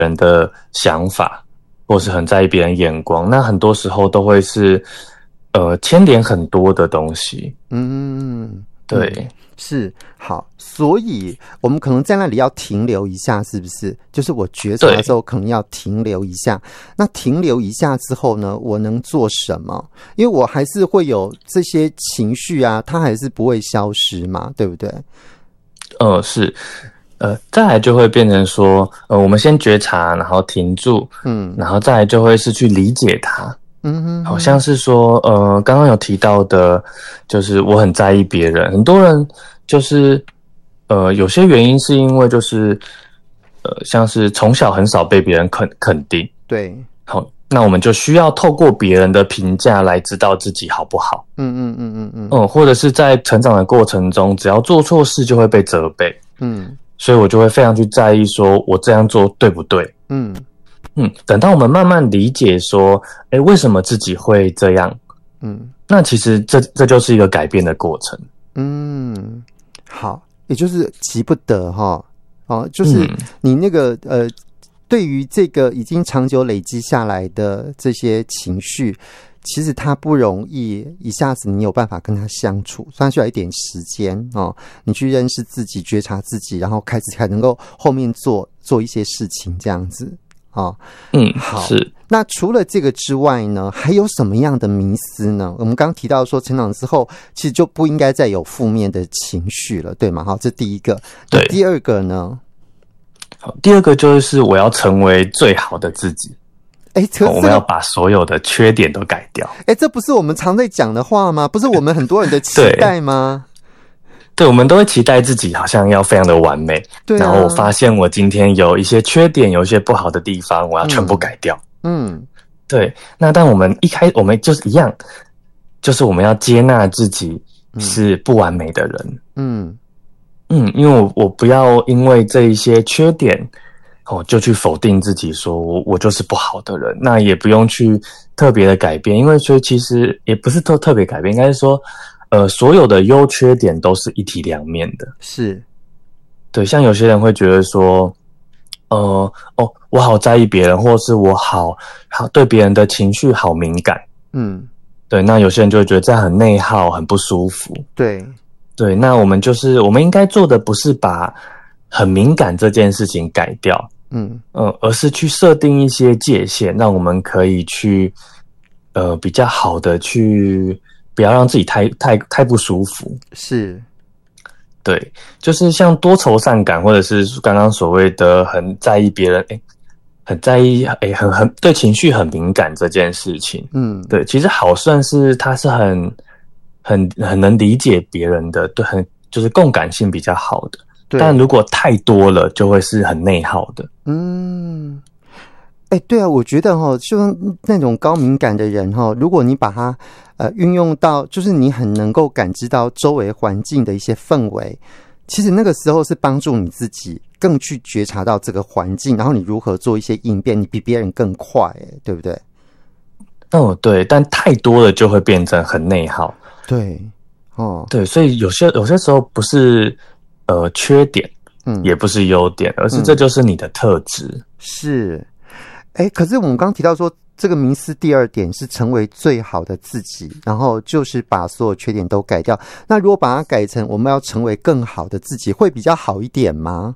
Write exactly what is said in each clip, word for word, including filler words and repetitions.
人的想法，或是很在意别人眼光，那很多时候都会是呃牵连很多的东西。 嗯， 对。 嗯，是，好，所以我们可能在那里要停留一下，是不是？就是我觉察的时候可能要停留一下。那停留一下之后呢，我能做什么？因为我还是会有这些情绪啊，它还是不会消失嘛，对不对？ 呃，是，呃，再来就会变成说，呃，我们先觉察，然后停住， 嗯， 然后再来就会是去理解它。 嗯哼哼， 好像是说，呃，刚刚有提到的，就是我很在意别人，很多人就是，呃，有些原因是因为就是，呃，像是从小很少被别人肯肯定， 对， 好，那我们就需要透过别人的评价来知道自己好不好， 嗯嗯嗯嗯嗯， 嗯，或者是在成长的过程中，只要做错事就会被责备， 嗯， 所以我就会非常去在意，说我这样做对不对， 嗯。 嗯，等到我们慢慢理解说，诶，为什么自己会这样？ 嗯， 那其实这这就是一个改变的过程。 嗯，好，也就是急不得哈，哦，就是你那个、嗯、呃，对于这个已经长久累积下来的这些情绪，其实它不容易一下子你有办法跟它相处，虽然需要一点时间哦，你去认识自己、觉察自己，然后开始才能够后面做做一些事情这样子。哦， 嗯， 好， 是。 那除了这个之外呢，还有什么样的迷思呢？我们刚刚提到说，成长之后其实就不应该再有负面的情绪了，对吗？好，这第一个。 对。 第二个呢？ 好，第二个就是我要成为最好的自己。 哎、欸， 我们要把所有的缺点都改掉。 哎、欸，这不是我们常在讲的话吗？不是我们很多人的期待吗？ 对，我们都会期待自己好像要非常的完美， 对、啊。 然后我发现我今天有一些缺点，有一些不好的地方，我要全部改掉。 嗯，嗯对。那但我们一开，我们就是一样，就是我们要接纳自己是不完美的人。嗯嗯，因为我我不要因为这一些缺点，哦，就去否定自己，说我我就是不好的人。那也不用去特别的改变，因为所以其实也不是特特别改变，应该是说。呃，所有的优缺点都是一体两面的。 是， 对，像有些人会觉得说，呃，哦，我好在意别人，或是我好好对别人的情绪好敏感。嗯，对，那有些人就会觉得这样很内耗，很不舒服。 对， 对，那我们就是我们应该做的不是把很敏感这件事情改掉，嗯呃，而是去设定一些界限，让我们可以去呃比较好的去。不要让自己太太太不舒服，是，对，就是像多愁善感，或者是刚刚所谓的很在意别人，哎，很在意，哎，很很对情绪很敏感这件事情，嗯，对，其实好算是他是很很很能理解别人的，对，很就是共感性比较好的，但如果太多了，就会是很内耗的，嗯。 哎、欸，对啊，我觉得哈，就像那种高敏感的人哈，如果你把它呃运用到，就是你很能够感知到周围环境的一些氛围，其实那个时候是帮助你自己更去觉察到这个环境，然后你如何做一些应变，你比别人更快，对不对？ 哦，对，但太多了就会变成很内耗。 对，哦， 对，所以有些有些时候不是呃缺点，嗯，也不是优点，而是这就是你的特质，嗯、 是。哎，可是我们刚刚提到说，这个迷思第二点是成为最好的自己，然后就是把所有缺点都改掉。那如果把它改成我们要成为更好的自己，会比较好一点吗？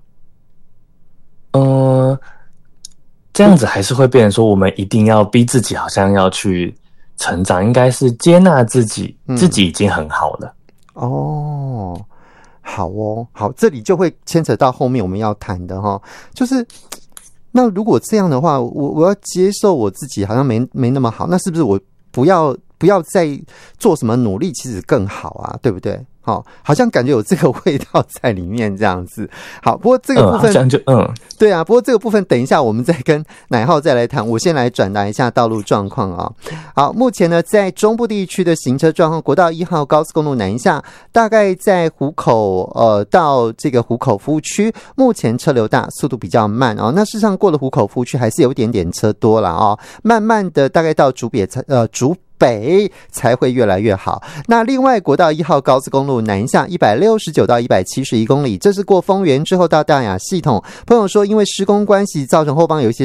呃，这样子还是会变成说，我们一定要逼自己，好像要去成长，应该是接纳自己，嗯、自己已经很好了。哦， 好哦，好，这里就会牵扯到后面我们要谈的哈，就是。那如果这样的话，我我要接受我自己好像没没那么好，那是不是我不要不要再做什么努力，其实更好啊，对不对？好、哦，好像感觉有这个味道在里面这样子。好，不过这个部分， 嗯，好像就嗯， 对啊，不过这个部分等一下我们再跟乃浩再来谈。我先来转达一下道路状况啊。好，目前呢，在中部地区的行车状况，国道一号高速公路南下，大概在湖口呃到这个湖口服务区，目前车流大，速度比较慢哦。那事实上过了湖口服务区还是有一点点车多了哦，慢慢的大概到竹北呃竹北才会越来越好。那另外国道一号高速公路南下一百六十九到一百七十一公里，这是过丰原之后到大雅系统。朋友说因为施工关系造成后方有一些